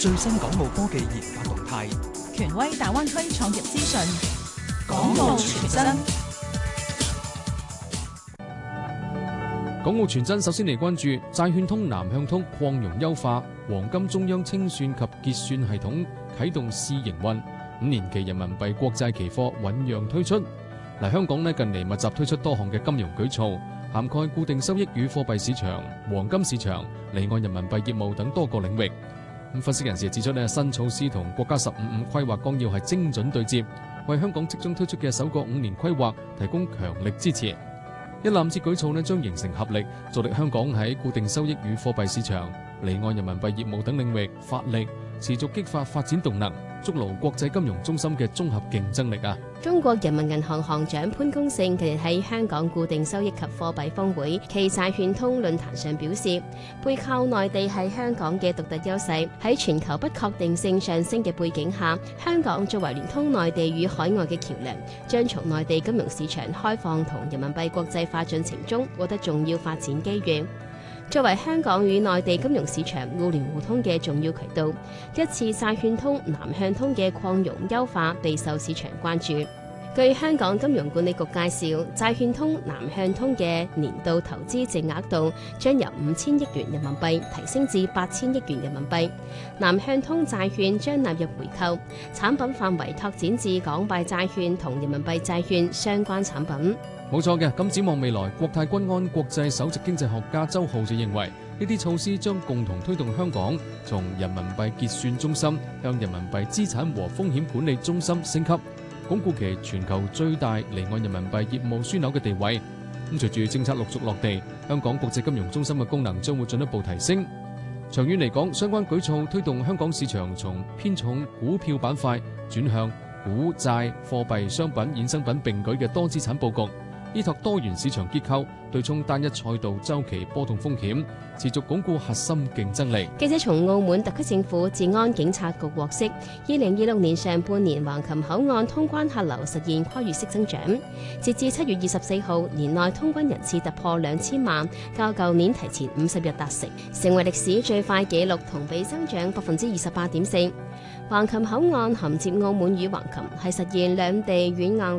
最新港澳科技研發動態， 權威大灣區創業資訊， 港澳全真。 港澳全真首先嚟關注債券通南向通擴容優化，黃金中央清算及結算系統啟動試營運，5年期人民幣國債期貨醞釀推出。香港近嚟密集推出多項嘅金融舉措，涵蓋固定收益與貨幣市場、黃金市場、離岸人民幣業務等多個領域。分析人士指出新措施同國家15五規劃綱要係精準對接，為香港即將推出嘅首個5年規劃提供強力支持。一攬子舉措將形成合力，助力香港喺固定收益與貨幣市場、離岸人民幣業務等領域發力，持續激發發展動能，築牢國際金融中心嘅綜合競爭力啊！ 中國人民銀行行長潘功勝近日喺香港固定收益及貨幣峰會暨債券通論壇上表示，背靠內地係香港嘅獨特優勢。喺全球不確定性上升嘅背景下，香港作為聯通內地與海外嘅橋梁，將從內地金融市場開放同人民幣國際化進程中獲得重要發展機遇。作為香港與內地金融市場互聯互通嘅重要渠道，一次債券通南向通嘅擴容優化備受市場關注。據香港金融管理局介紹，債券通南向通嘅年度投資淨額度將由5000億元人民幣提升至8000億元人民幣。南向通債券將納入回購，產品範圍拓展至港幣債券同人民幣債券相關產品。 冇錯嘅，咁展望未來，國泰君安國際首席經濟學家周浩就認為，呢啲措施將共同推動香港從人民幣結算中心向人民幣資產和風險管理中心升級，鞏固其全球最大離岸人民幣業務樞紐嘅地位。咁隨住政策陸續落地，香港國際金融中心嘅功能將會進一步提升。長遠嚟講，相關舉措推動香港市場從偏重股票板塊轉向股債貨幣商品衍生品並舉嘅多資產佈局，依託多元市場結構，對沖單一賽道周期波動風險，持續鞏固核心競爭力。 記者從澳門特區政府治安警察局獲悉，2026年上半年橫琴口岸通關客流實現跨越式增長，截至7月24號，年內通關人次突破2000萬，較舊年提前50日達成，成為歷史最快紀錄，同比增長28.4%。橫琴口岸銜接澳門與橫琴，係實現兩地軟硬